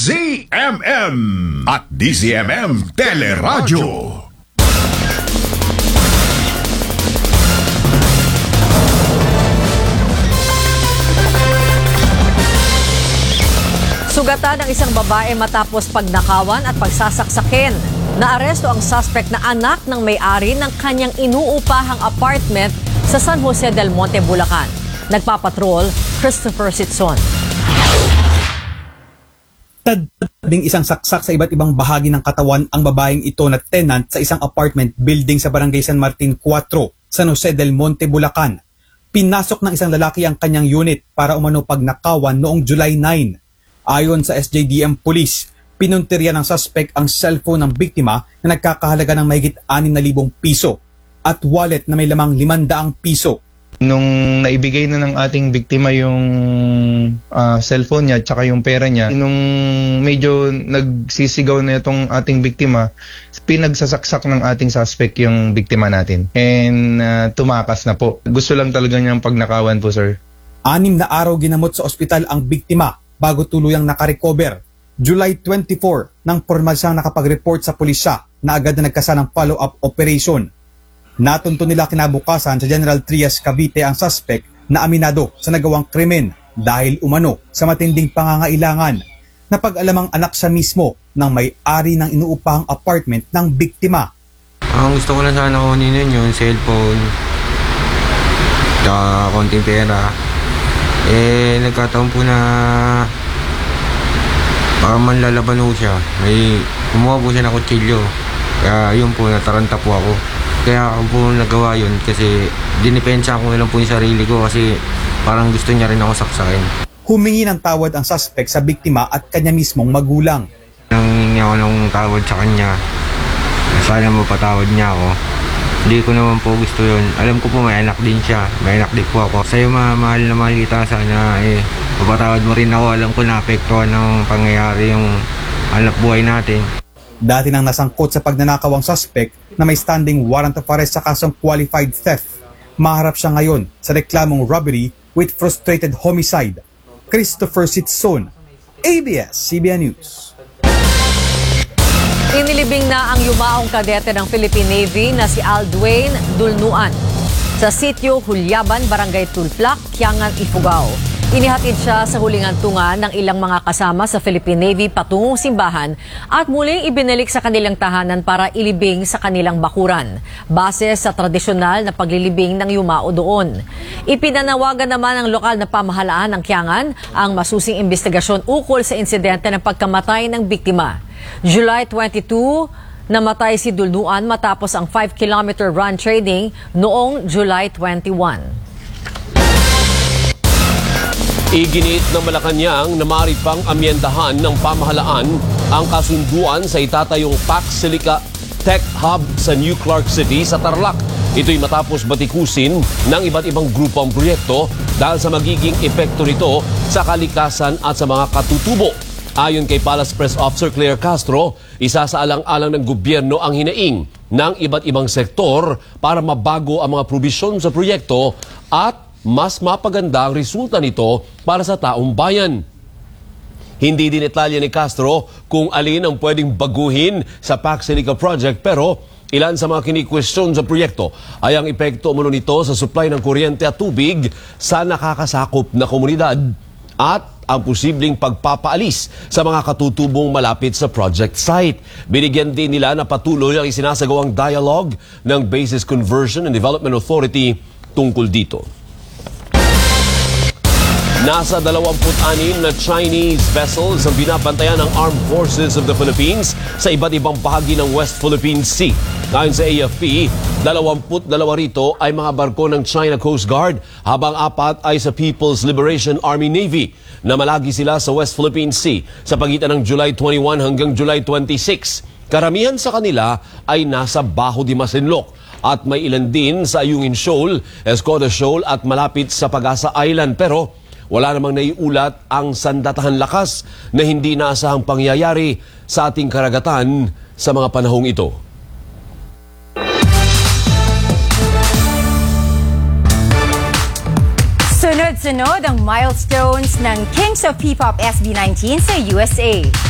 DZMM at DZMM Teleradyo. Sugatan ng isang babae matapos pagnakawan at pagsasaksakin. Naaresto ang suspect na anak ng may-ari ng kanyang inuupahang apartment sa San Jose del Monte, Bulacan. Nagpapatrol, Christopher Sitson. Tading isang saksak sa iba't ibang bahagi ng katawan ang babaeng ito na tenant sa isang apartment building sa Barangay San Martin 4, San Jose del Monte, Bulacan. Pinasok ng isang lalaki ang kanyang unit para umano pagnakawan noong July 9. Ayon sa SJDM Police, pinuntirya ng suspect ang cellphone ng biktima na nagkakahalaga ng mahigit 6,000 piso at wallet na may lamang 500 piso. Nung naibigay na ng ating biktima yung cellphone niya at saka yung pera niya, nung medyo nagsisigaw na itong ating biktima, pinagsasaksak ng ating suspect yung biktima natin. And tumakas na po. Gusto lang talaga niyang pagnakawan po, sir. 6 na araw ginamot sa ospital ang biktima bago tuluyang nakarecover. July 24 nang formal siyang nakapag-report sa pulisya na agad na nagkasa ng follow-up operation. Natunto nila kinabukasan sa General Trias, Cavite ang suspect na aminado sa nagawang krimen dahil umano sa matinding pangangailangan. Napag-alamang anak siya mismo ng may-ari ng inuupahang apartment ng biktima. Ang gusto ko lang sana kunin yung cellphone, konting pera. Nagkataon po na baka manlalaban po siya. May kumuha po siya ng kutsilyo. Kaya yun po, nataranta po ako. Kaya ako po nagawa yun kasi dinipensa ko lang po yung sarili ko kasi parang gusto niya rin ako saksakin. Humingi ng tawad ang suspect sa biktima at kanya mismong magulang. Nanghingi ako ng tawad sa kanya. Sana mapatawad niya ako. Hindi ko naman po gusto yun. Alam ko po may anak din siya. May anak din po ako. Sa'yo mahal na mahal kita. Sana mapatawad mo rin ako. Alam ko naapektuhan ng pangyayari yung anak buhay natin. Dati nang nasangkot sa pagnanakaw ang suspect na may standing warrant of arrest sa kasong qualified theft. Maharap siya ngayon sa reklamong robbery with frustrated homicide. Christopher Sitson, ABS-CBN News. Inilibing na ang yumaong kadete ng Philippine Navy na si Aldwayne Dulnuan sa sitio Hulyaban, Barangay Tulplak, Kiangan, Ifugao. Inihatid siya sa huling hantungan ng ilang mga kasama sa Philippine Navy patungong simbahan at muling ibinalik sa kanilang tahanan para ilibing sa kanilang bakuran, base sa tradisyonal na paglilibing ng yumao doon. Ipinanawagan naman ng lokal na pamahalaan ng Kiangan ang masusing investigasyon ukol sa insidente ng pagkamatay ng biktima. July 22, namatay si Dulnuan matapos ang 5-kilometer run training noong July 21. Iginit ng Malacanang na maaari pang amyendahan ng pamahalaan ang kasunduan sa itatayong Pac Silica Tech Hub sa New Clark City sa Tarlac. Ito'y matapos batikusin ng iba't ibang grupo ang proyekto dahil sa magiging epekto nito sa kalikasan at sa mga katutubo. Ayon kay Palace Press Officer Claire Castro, isa sa alang-alang ng gobyerno ang hinaing ng iba't ibang sektor para mabago ang mga probisyon sa proyekto at mas mapaganda ang resulta nito para sa taong bayan. Hindi din detalye ni Castro kung alin ang pwedeng baguhin sa Pac Silica Project pero ilan sa mga kini-question sa proyekto ay ang epekto umano nito sa supply ng kuryente at tubig sa nakakasakop na komunidad at ang posibleng pagpapaalis sa mga katutubong malapit sa project site. Binigyan din nila na patuloy ang isinasagawang dialogue ng Bases Conversion and Development Authority tungkol dito. Nasa 26 na Chinese vessels ang binabantayan ng Armed Forces of the Philippines sa iba't ibang bahagi ng West Philippine Sea. Ayon sa AFP, 22 rito ay mga barko ng China Coast Guard habang 4 ay sa People's Liberation Army Navy na malagi sila sa West Philippine Sea sa pagitan ng July 21 hanggang July 26. Karamihan sa kanila ay nasa Bajo de Masinloc at may ilan din sa Ayungin Shoal, Escoda Shoal at malapit sa Pag-asa Island pero wala namang naiulat ang sandatahan lakas na hindi naasahang pangyayari sa ating karagatan sa mga panahong ito. Sunod-sunod ang milestones ng Kings of P-Pop SB19 sa USA.